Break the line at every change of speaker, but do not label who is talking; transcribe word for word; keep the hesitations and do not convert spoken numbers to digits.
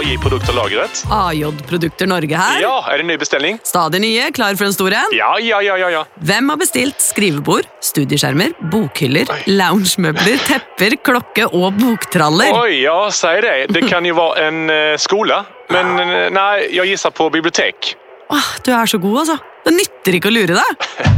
A-J-produkterlagret.
A J-produkter Norge her.
Ja, er det ny bestilling?
Stadig nye, klar for en stor en.
Ja, ja, ja, ja, ja.
Hvem har bestilt skrivebord, studieskjermer, bokhyller,
Oi.
loungemøbler, tepper, klokke og boktraller?
Oj, ja, säg det. Det kan ju vara en eh, skola. Men eh, nej, jag gissar på bibliotek.
Åh, du er så god, altså. Det nytter ikke å lure deg.